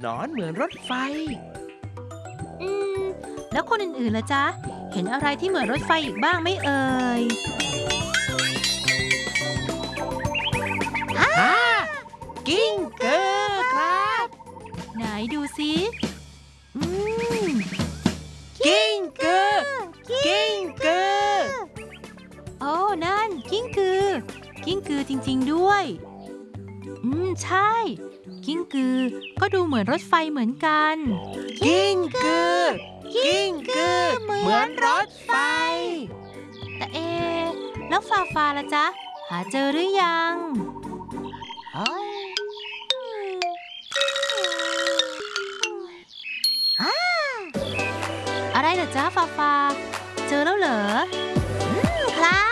หนอนเหมือนรถไฟอืมแล้วคนอื่นๆล่ะจ๊ะเห็นอะไรที่เหมือนรถไฟอีกบ้างไหมเอ่ยฮ่ากิ้งกือครับไหนดูสิอืมกิ้งกือกิ้งกือโอ้นั่นกิ้งกือกิ้งกือจริงๆด้วยใช่กิ้งกือก็ดูเหมือนรถไฟเหมือนกันกิ้งกือกิ้งกือเหมือนรถไฟแต่แล้วฟาล่ะจ๊ะหาเจอหรือยังอะไรเหรอจ๊ะฟาเจอแล้วเหรอครับ